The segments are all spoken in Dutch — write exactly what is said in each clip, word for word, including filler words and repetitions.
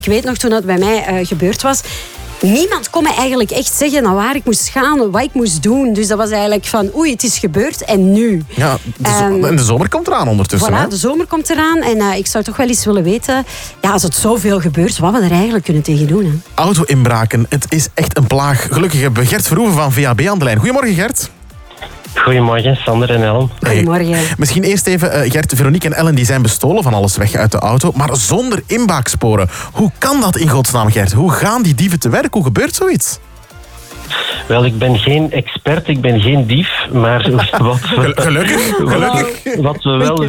Ik weet nog toen dat bij mij uh, gebeurd was. Niemand kon me eigenlijk echt zeggen naar waar ik moest gaan, wat ik moest doen. Dus dat was eigenlijk van, oei, het is gebeurd en nu. Ja, de zo- um, en de zomer komt eraan ondertussen. Voilà, hè? de zomer komt eraan. En uh, ik zou toch wel eens willen weten, ja, als het zoveel gebeurt, wat we er eigenlijk kunnen tegen doen. Hè. Auto-inbraken, het is echt een plaag. Gelukkig hebben we Gert Verhoeven van V A B aan de lijn. Goedemorgen, Gert. Goedemorgen, Sander en Ellen. Goedemorgen. Hey, misschien eerst even, uh, Gert, Veronique en Ellen die zijn bestolen van alles weg uit de auto, maar zonder inbraaksporen. Hoe kan dat in godsnaam, Gert? Hoe gaan die dieven te werk? Hoe gebeurt zoiets? Wel, ik ben geen expert, ik ben geen dief, maar wat we, Gelukkig, gelukkig. Wat, wat we wel...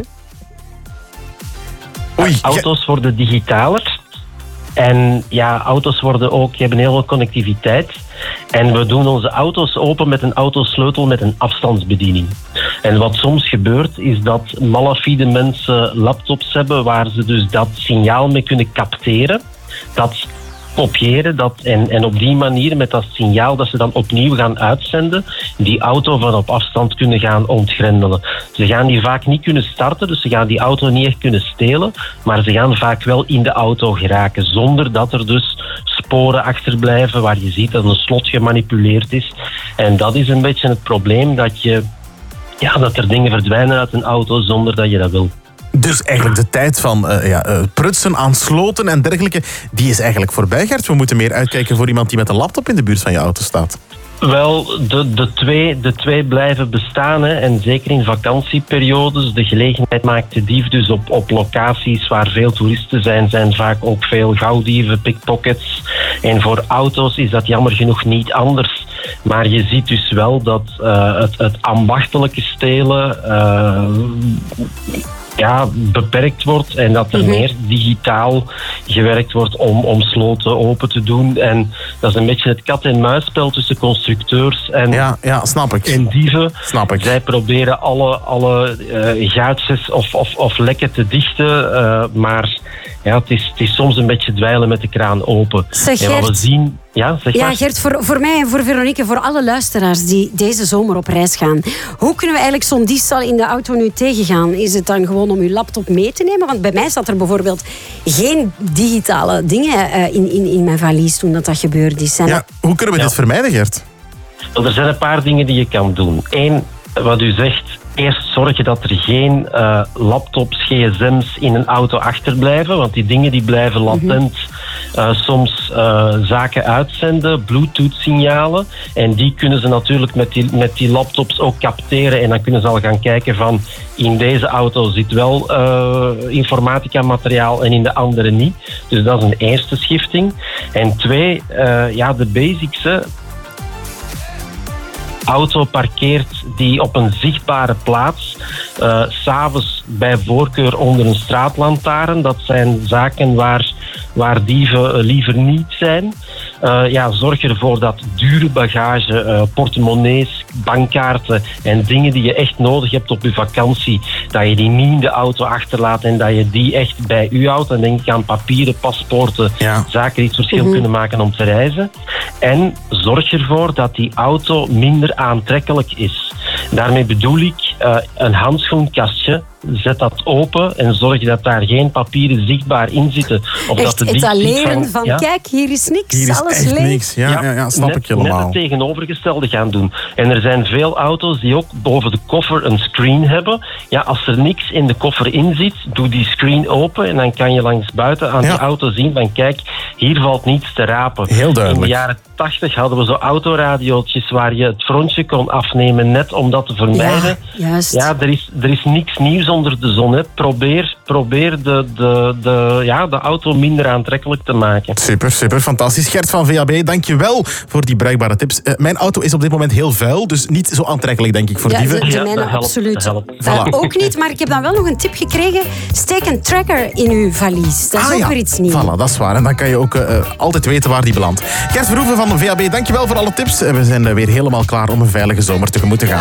Oei, auto's worden digitaler. En ja, auto's worden ook, hebben heel veel connectiviteit. En we doen onze auto's open met een autosleutel met een afstandsbediening. En wat soms gebeurt, is dat malafide mensen laptops hebben waar ze dus dat signaal mee kunnen capteren. Dat kopiëren dat en, en op die manier met dat signaal dat ze dan opnieuw gaan uitzenden, die auto van op afstand kunnen gaan ontgrendelen. Ze gaan die vaak niet kunnen starten, dus ze gaan die auto niet echt kunnen stelen, maar ze gaan vaak wel in de auto geraken, zonder dat er dus sporen achterblijven waar je ziet dat een slot gemanipuleerd is. En dat is een beetje het probleem, dat, je, ja, dat er dingen verdwijnen uit een auto zonder dat je dat wil. Dus eigenlijk de tijd van uh, ja, uh, prutsen aan sloten en dergelijke, die is eigenlijk voorbij, Gert. We moeten meer uitkijken voor iemand die met een laptop in de buurt van je auto staat. Wel, de, de, twee, de twee blijven bestaan. Hè. En zeker in vakantieperiodes. De gelegenheid maakt de dief dus op, op locaties waar veel toeristen zijn, zijn vaak ook veel gauwdieven, pickpockets. En voor auto's is dat jammer genoeg niet anders. Maar je ziet dus wel dat uh, het, het ambachtelijke stelen Uh, ja, beperkt wordt en dat er mm-hmm. meer digitaal gewerkt wordt om, om sloten open te doen. En dat is een beetje het kat-en-muisspel tussen constructeurs en, ja, ja, snap ik. en dieven. Snap ik. Zij proberen alle, alle uh, gaatjes of, of, of lekken te dichten, uh, maar ja, het, is, het is soms een beetje dweilen met de kraan open. Zeg, en wat we zien... Ja, zeg ja maar. Gert, voor, voor mij en voor Veronique, voor alle luisteraars die deze zomer op reis gaan. Hoe kunnen we eigenlijk zo'n diefstal in de auto nu tegengaan? Is het dan gewoon om uw laptop mee te nemen? Want bij mij zat er bijvoorbeeld geen digitale dingen uh, in, in, in mijn valies toen dat, dat gebeurd is. En ja, hoe kunnen we ja. dit vermijden, Gert? Er zijn een paar dingen die je kan doen. Eén, wat u zegt, eerst zorgen dat er geen uh, laptops, gsm's in een auto achterblijven, want die dingen die blijven latent uh, soms uh, zaken uitzenden, Bluetooth-signalen, en die kunnen ze natuurlijk met die, met die laptops ook capteren en dan kunnen ze al gaan kijken van in deze auto zit wel uh, informatica-materiaal en in de andere niet. Dus dat is een eerste schifting. En twee, uh, ja, de basics, hè. Auto parkeert die op een zichtbare plaats, uh, 's avonds bij voorkeur onder een straatlantaarn. Dat zijn zaken waar, waar dieven uh, liever niet zijn. Uh, ja, zorg ervoor dat dure bagage, uh, portemonnees, bankkaarten en dingen die je echt nodig hebt op je vakantie, dat je die niet in de auto achterlaat en dat je die echt bij u houdt. En denk aan papieren, paspoorten, ja. zaken die het verschil mm-hmm. kunnen maken om te reizen. En zorg ervoor dat die auto minder aantrekkelijk is. Daarmee bedoel ik uh, een handschoenkastje. Zet dat open en zorg dat daar geen papieren zichtbaar in zitten. Of echt dat de etaleren van, van ja? kijk, hier is niks, hier is alles echt leeg. niks. Ja, ja, ja, snap net, ik helemaal. Net het tegenovergestelde gaan doen. En er zijn veel auto's die ook boven de koffer een screen hebben. Ja, als er niks in de koffer in zit, doe die screen open en dan kan je langs buiten aan ja. die auto zien van kijk, hier valt niets te rapen. Heel duidelijk. In de jaren tachtig hadden we zo autoradiootjes waar je het frontje kon afnemen net om dat te vermijden. Ja, juist. Ja, er is, er is niks nieuws onder de zon. Hè. Probeer, probeer de, de, de, ja, de auto minder aantrekkelijk te maken. Super, super, fantastisch. Gert van V A B, dank je wel voor die bruikbare tips. Uh, mijn auto is op dit moment heel vuil, dus niet zo aantrekkelijk, denk ik, voor ja, dieven. De, de ja, mijne dat helpt, absoluut. dat helpt. Uh, Voilà. Ook niet, maar ik heb dan wel nog een tip gekregen. Steek een tracker in uw valies. Dat is ah, ook ja. weer iets nieuws. Voilà, dat is waar. En dan kan je ook uh, altijd weten waar die belandt. Gert Verhoeven van V A B, dank je wel voor alle tips. Uh, we zijn uh, weer helemaal klaar om een veilige zomer tegemoet te gaan.